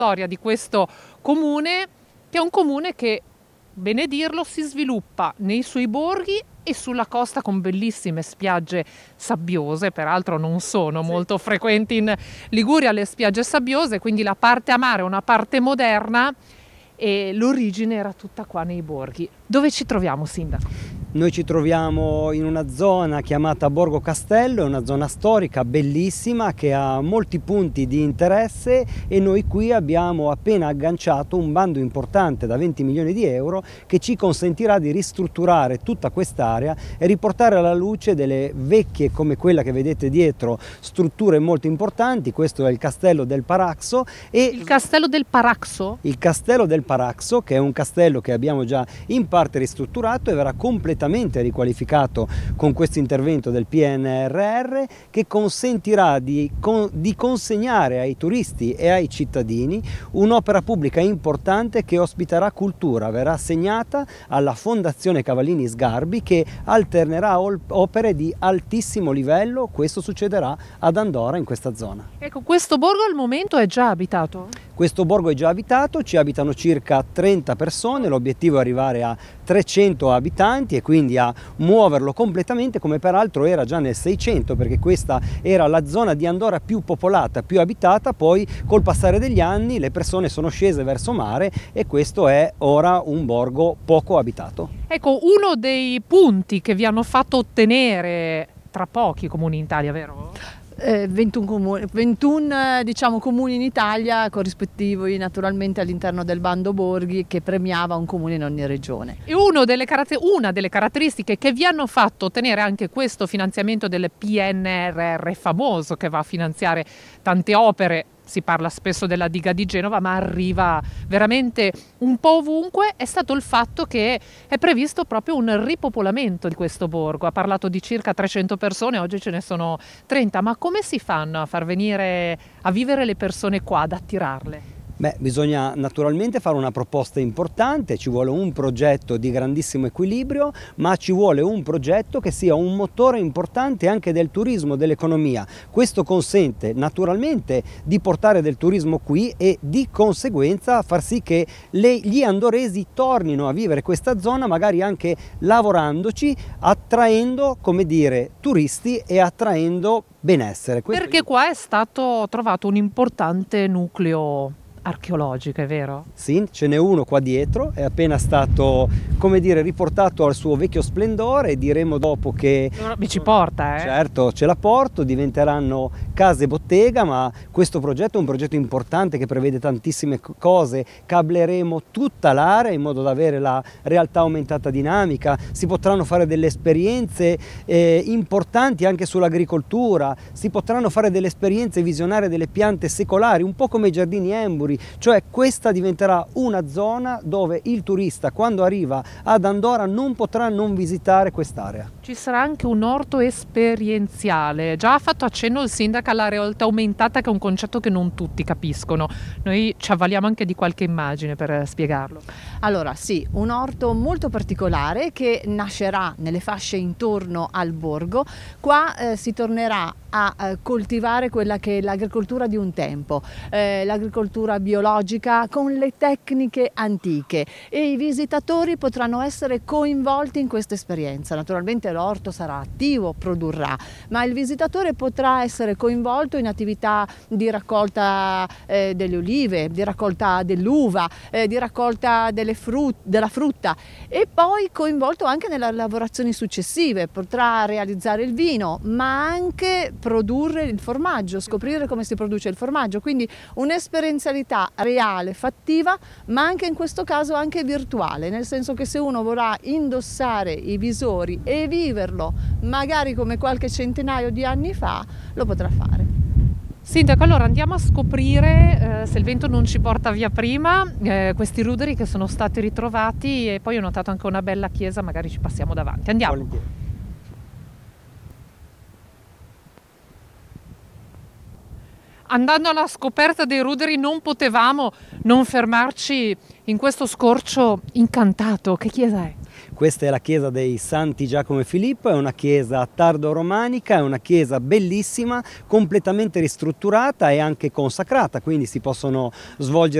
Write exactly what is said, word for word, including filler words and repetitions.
storia di questo comune, che è un comune che, bene dirlo, si sviluppa nei suoi borghi e sulla costa con bellissime spiagge sabbiose, peraltro non sono sì. molto frequenti in Liguria le spiagge sabbiose, quindi la parte a mare è una parte moderna e l'origine era tutta qua nei borghi. Dove ci troviamo, sindaco? Noi ci troviamo in una zona chiamata Borgo Castello, è una zona storica bellissima che ha molti punti di interesse e noi qui abbiamo appena agganciato un bando importante da venti milioni di euro che ci consentirà di ristrutturare tutta quest'area e riportare alla luce delle vecchie, come quella che vedete dietro, strutture molto importanti. Questo è il Castello del Paraxo. E il Castello del Paraxo? Il Castello del Paraxo, che è un castello che abbiamo già in parte ristrutturato e verrà completamente riqualificato con questo intervento del P N R R, che consentirà di, con, di consegnare ai turisti e ai cittadini un'opera pubblica importante che ospiterà cultura. Verrà assegnata alla Fondazione Cavallini Sgarbi, che alternerà opere di altissimo livello. Questo succederà ad Andora, in questa zona. Ecco, questo borgo al momento è già abitato? Questo borgo è già abitato, ci abitano circa trenta persone, l'obiettivo è arrivare a trecento abitanti e quindi a muoverlo completamente, come peraltro era già nel Seicento, perché questa era la zona di Andora più popolata, più abitata. Poi col passare degli anni le persone sono scese verso mare e questo è ora un borgo poco abitato. Ecco, uno dei punti che vi hanno fatto ottenere tra pochi comuni in Italia, vero? Eh, ventuno comuni, ventuno eh, diciamo, comuni in Italia, corrispettivi naturalmente all'interno del bando borghi, che premiava un comune in ogni regione. E uno delle caratter- una delle caratteristiche che vi hanno fatto ottenere anche questo finanziamento del P N R R famoso, che va a finanziare tante opere. Si parla spesso della diga di Genova, ma arriva veramente un po' ovunque, è stato il fatto che è previsto proprio un ripopolamento di questo borgo. Ha parlato di circa trecento persone, oggi ce ne sono trenta, ma come si fanno a far venire a vivere le persone qua, ad attirarle? Beh, bisogna naturalmente fare una proposta importante, ci vuole un progetto di grandissimo equilibrio, ma ci vuole un progetto che sia un motore importante anche del turismo, dell'economia. Questo consente naturalmente di portare del turismo qui e di conseguenza far sì che le, gli andoresi tornino a vivere questa zona, magari anche lavorandoci, attraendo, come dire, turisti e attraendo benessere. Questo Perché qua è stato trovato un importante nucleo archeologico, è vero? Sì, ce n'è uno qua dietro, è appena stato, come dire, riportato al suo vecchio splendore. Diremo dopo che mi ci porta, eh? Certo, ce la porto, diventeranno case bottega, ma questo progetto è un progetto importante che prevede tantissime cose. Cableremo tutta l'area in modo da avere la realtà aumentata dinamica, si potranno fare delle esperienze eh, importanti anche sull'agricoltura, si potranno fare delle esperienze visionarie delle piante secolari, un po' come i giardini Emburi. Cioè questa diventerà una zona dove il turista, quando arriva ad Andora, non potrà non visitare quest'area. Ci sarà anche un orto esperienziale. Già ha fatto accenno il sindaco alla realtà aumentata, che è un concetto che non tutti capiscono. Noi ci avvaliamo anche di qualche immagine per spiegarlo. Allora sì, un orto molto particolare che nascerà nelle fasce intorno al borgo. Qua eh, si tornerà a eh, coltivare quella che è l'agricoltura di un tempo, eh, l'agricoltura biologica con le tecniche antiche, e i visitatori potranno essere coinvolti in questa esperienza. Naturalmente l'orto sarà attivo, produrrà, ma il visitatore potrà essere coinvolto in attività di raccolta eh, delle olive, di raccolta dell'uva, eh, di raccolta delle frut- della frutta, e poi coinvolto anche nelle lavorazioni successive. Potrà realizzare il vino, ma anche produrre il formaggio, scoprire come si produce il formaggio, quindi un'esperienzialità reale, fattiva, ma anche in questo caso anche virtuale, nel senso che se uno vorrà indossare i visori e viverlo magari come qualche centinaio di anni fa, lo potrà fare. Sindaco, allora andiamo a scoprire, eh, se il vento non ci porta via prima, eh, questi ruderi che sono stati ritrovati, e poi ho notato anche una bella chiesa, magari ci passiamo davanti. Andiamo. Volentieri. Andando alla scoperta dei ruderi non potevamo non fermarci in questo scorcio incantato. Che chiesa è? Questa è la chiesa dei Santi Giacomo e Filippo, è una chiesa tardo-romanica, è una chiesa bellissima, completamente ristrutturata e anche consacrata, quindi si possono svolgere